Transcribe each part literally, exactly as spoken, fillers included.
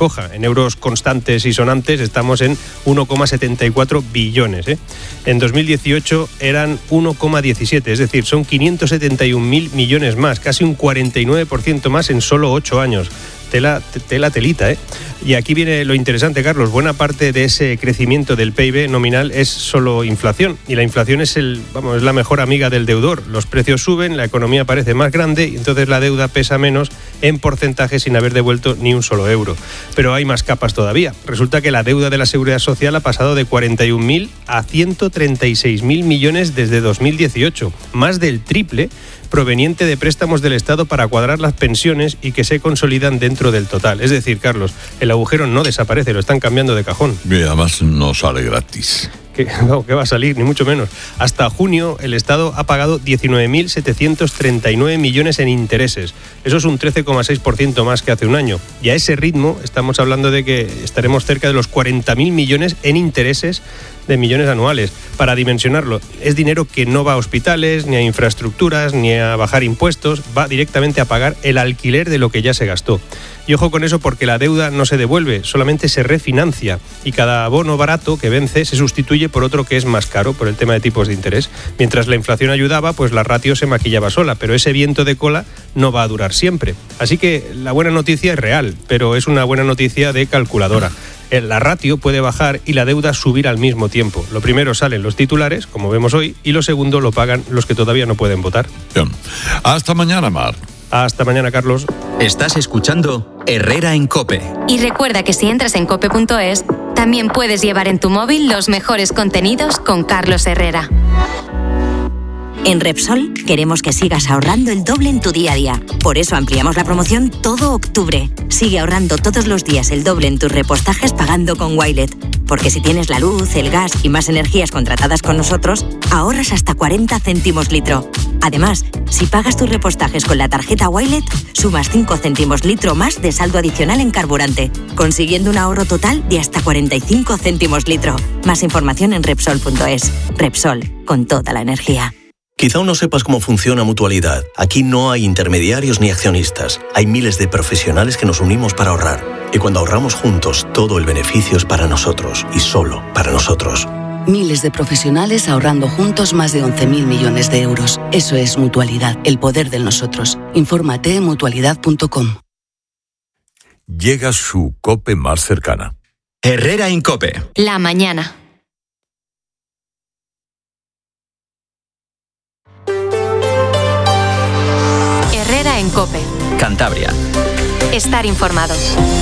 coja. En euros constantes y sonantes estamos en uno coma setenta y cuatro billones. ¿eh? En dos mil dieciocho eran uno coma diecisiete, es decir, son quinientos setenta y un mil millones más, casi un cuarenta y nueve por ciento más en solo ocho años. Tela, tela, telita, ¿eh? Y aquí viene lo interesante, Carlos. Buena parte de ese crecimiento del P I B nominal es solo inflación. Y la inflación es, el, vamos, es la mejor amiga del deudor. Los precios suben, la economía parece más grande y entonces la deuda pesa menos en porcentaje sin haber devuelto ni un solo euro. Pero hay más capas todavía. Resulta que la deuda de la Seguridad Social ha pasado de cuarenta y un mil a ciento treinta y seis mil millones desde dos mil dieciocho. Más del triple proveniente de préstamos del Estado para cuadrar las pensiones y que se consolidan dentro del total. Es decir, Carlos, el agujero no desaparece, lo están cambiando de cajón. Y además no sale gratis. Que, no, que va a salir, ni mucho menos. Hasta junio el Estado ha pagado diecinueve mil setecientos treinta y nueve millones en intereses. Eso es un trece coma seis por ciento más que hace un año. Y a ese ritmo estamos hablando de que estaremos cerca de los cuarenta mil millones en intereses de millones anuales. Para dimensionarlo, es dinero que no va a hospitales, ni a infraestructuras, ni a bajar impuestos, va directamente a pagar el alquiler de lo que ya se gastó. Y ojo con eso porque la deuda no se devuelve, solamente se refinancia y cada bono barato que vence se sustituye por otro que es más caro por el tema de tipos de interés. Mientras la inflación ayudaba, pues la ratio se maquillaba sola, pero ese viento de cola no va a durar siempre. Así que la buena noticia es real, pero es una buena noticia de calculadora. La ratio puede bajar y la deuda subir al mismo tiempo. Lo primero salen los titulares, como vemos hoy, y lo segundo lo pagan los que todavía no pueden votar. Bien. Hasta mañana, Mar. Hasta mañana, Carlos. Estás escuchando Herrera en COPE. Y recuerda que si entras en cope punto es, también puedes llevar en tu móvil los mejores contenidos con Carlos Herrera. En Repsol queremos que sigas ahorrando el doble en tu día a día. Por eso ampliamos la promoción todo octubre. Sigue ahorrando todos los días el doble en tus repostajes pagando con Wilet. Porque si tienes la luz, el gas y más energías contratadas con nosotros, ahorras hasta cuarenta céntimos litro. Además, si pagas tus repostajes con la tarjeta Wilet, sumas cinco céntimos litro más de saldo adicional en carburante, consiguiendo un ahorro total de hasta cuarenta y cinco céntimos litro. Más información en Repsol punto es. Repsol, con toda la energía. Quizá aún no sepas cómo funciona Mutualidad. Aquí no hay intermediarios ni accionistas. Hay miles de profesionales que nos unimos para ahorrar. Y cuando ahorramos juntos, todo el beneficio es para nosotros y solo para nosotros. Miles de profesionales ahorrando juntos más de once mil millones de euros. Eso es Mutualidad, el poder de nosotros. Infórmate en mutualidad punto com. Llega su COPE más cercana. Herrera en COPE. La mañana. Herrera en COPE. Cantabria. Estar informado.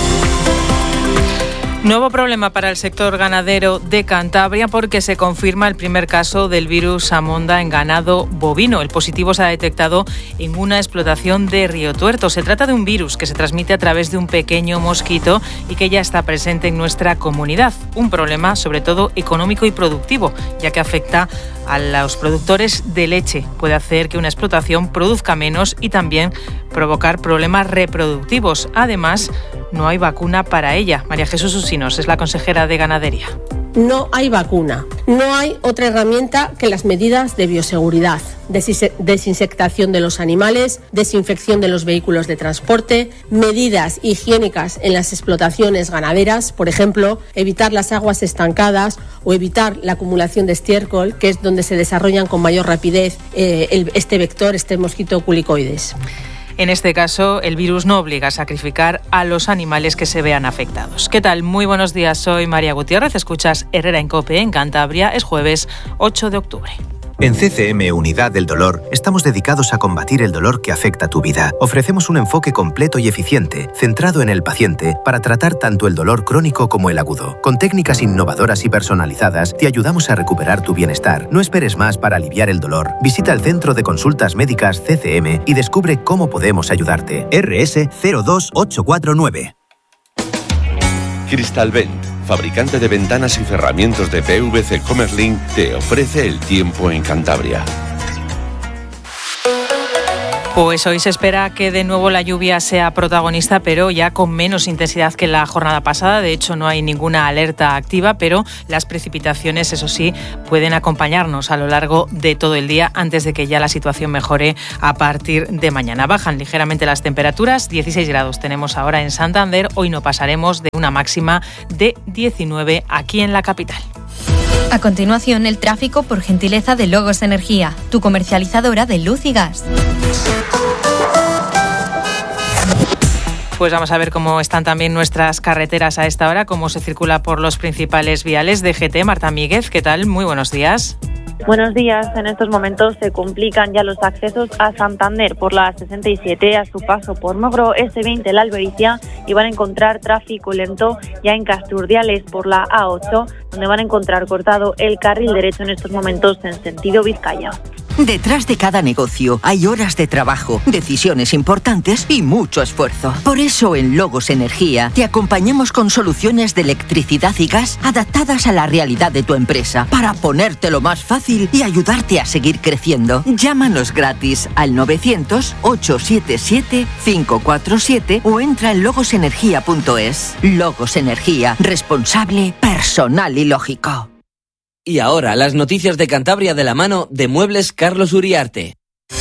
Nuevo problema para el sector ganadero de Cantabria porque se confirma el primer caso del virus Amonda en ganado bovino. El positivo se ha detectado en una explotación de Río Tuerto. Se trata de un virus que se transmite a través de un pequeño mosquito y que ya está presente en nuestra comunidad. Un problema sobre todo económico y productivo, ya que afecta a los productores de leche. Puede hacer que una explotación produzca menos y también provocar problemas reproductivos. Además, no hay vacuna para ella. María Jesús Usinos es la consejera de Ganadería. No hay vacuna. No hay otra herramienta que las medidas de bioseguridad. Desinsectación de los animales, desinfección de los vehículos de transporte, medidas higiénicas en las explotaciones ganaderas, por ejemplo, evitar las aguas estancadas o evitar la acumulación de estiércol, que es donde se desarrollan con mayor rapidez eh, el, este vector, este mosquito culicoides. En este caso, el virus no obliga a sacrificar a los animales que se vean afectados. ¿Qué tal? Muy buenos días, soy María Gutiérrez. Escuchas Herrera en COPE en Cantabria. Es jueves ocho de octubre. En C C M Unidad del Dolor estamos dedicados a combatir el dolor que afecta tu vida. Ofrecemos un enfoque completo y eficiente, centrado en el paciente, para tratar tanto el dolor crónico como el agudo. Con técnicas innovadoras y personalizadas, te ayudamos a recuperar tu bienestar. No esperes más para aliviar el dolor. Visita el Centro de Consultas Médicas C C M y descubre cómo podemos ayudarte. R S cero dos ocho cuatro nueve. Crystalvent, fabricante de ventanas y cerramientos de P V C Comerlin, te ofrece el tiempo en Cantabria. Pues hoy se espera que de nuevo la lluvia sea protagonista, pero ya con menos intensidad que la jornada pasada. De hecho, no hay ninguna alerta activa, pero las precipitaciones, eso sí, pueden acompañarnos a lo largo de todo el día antes de que ya la situación mejore a partir de mañana. Bajan ligeramente las temperaturas, dieciséis grados tenemos ahora en Santander. Hoy no pasaremos de una máxima de diecinueve aquí en la capital. A continuación, el tráfico por gentileza de Logos Energía, tu comercializadora de luz y gas. Pues vamos a ver cómo están también nuestras carreteras a esta hora, cómo se circula por los principales viales de G T. Marta Míguez, ¿qué tal? Muy buenos días. Buenos días. En estos momentos se complican ya los accesos a Santander por la sesenta y siete, a su paso por Mogro, ese veinte La Albericia, y van a encontrar tráfico lento ya en Casturdiales por la A ocho, donde van a encontrar cortado el carril derecho en estos momentos en sentido Vizcaya. Detrás de cada negocio hay horas de trabajo, decisiones importantes y mucho esfuerzo. Por eso en Logos Energía te acompañamos con soluciones de electricidad y gas adaptadas a la realidad de tu empresa para ponértelo más fácil y ayudarte a seguir creciendo. Llámanos gratis al novecientos, ochocientos setenta y siete, quinientos cuarenta y siete o entra en logos energía punto es. Logos Energía, responsable, personal y lógico. Y ahora, las noticias de Cantabria de la mano de Muebles Carlos Uriarte.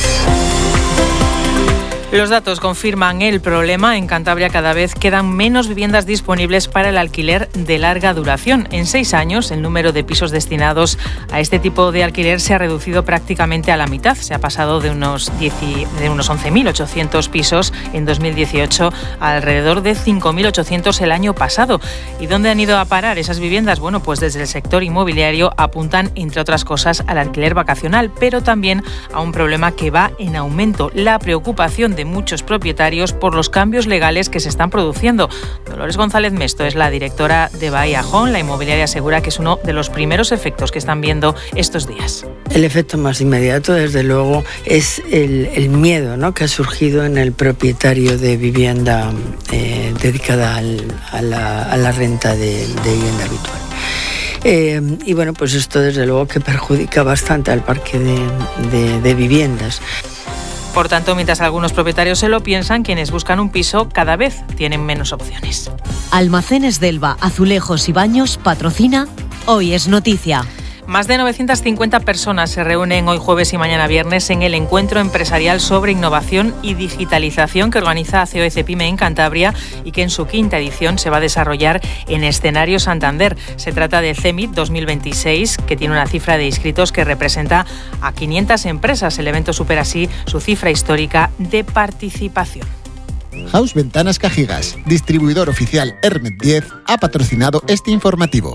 Los datos confirman el problema. En Cantabria cada vez quedan menos viviendas disponibles para el alquiler de larga duración. En seis años, el número de pisos destinados a este tipo de alquiler se ha reducido prácticamente a la mitad. Se ha pasado de unos, diez, de unos once mil ochocientos pisos en dos mil dieciocho a alrededor de cinco mil ochocientos el año pasado. ¿Y dónde han ido a parar esas viviendas? Bueno, pues desde el sector inmobiliario apuntan, entre otras cosas, al alquiler vacacional, pero también a un problema que va en aumento: la preocupación de de muchos propietarios por los cambios legales que se están produciendo. Dolores González Mesto es la directora de Bahía Home. La inmobiliaria asegura que es uno de los primeros efectos que están viendo estos días. El efecto más inmediato, desde luego, es el, el miedo, ¿no?, que ha surgido en el propietario de vivienda eh, dedicada al, a, la, a la renta de, de vivienda habitual. Eh, y bueno, pues esto desde luego que perjudica bastante al parque de, de, de viviendas. Por tanto, mientras algunos propietarios se lo piensan, quienes buscan un piso cada vez tienen menos opciones. Almacenes Delva, Azulejos y Baños patrocina Hoy es Noticia. Más de novecientas cincuenta personas se reúnen hoy jueves y mañana viernes en el encuentro empresarial sobre innovación y digitalización que organiza C O E CEPIME en Cantabria y que en su quinta edición se va a desarrollar en Escenario Santander. Se trata del CEMIT dos mil veintiséis, que tiene una cifra de inscritos que representa a quinientas empresas. El evento supera así su cifra histórica de participación. House Ventanas Cajigas, distribuidor oficial Hermet diez, ha patrocinado este informativo.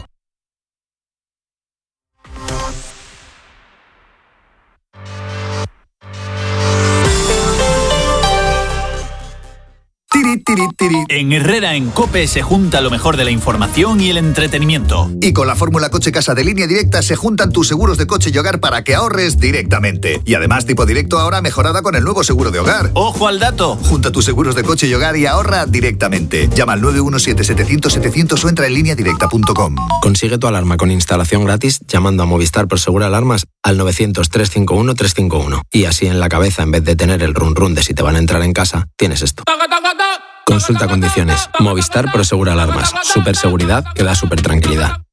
En Herrera en COPE se junta lo mejor de la información y el entretenimiento. Y con la fórmula Coche Casa de Línea Directa se juntan tus seguros de coche y hogar para que ahorres directamente. Y además tipo directo ahora mejorada con el nuevo seguro de hogar. ¡Ojo al dato! Junta tus seguros de coche y hogar y ahorra directamente. Llama al nueve uno siete, setecientos, setecientos o entra en línea directa punto com. Consigue tu alarma con instalación gratis llamando a Movistar Prosegur Alarmas al novecientos, trescientos cincuenta y uno, trescientos cincuenta y uno. Y así en la cabeza, en vez de tener el run run de si te van a entrar en casa, tienes esto. Consulta condiciones. Movistar Prosegur Alarmas. Super seguridad que da super tranquilidad.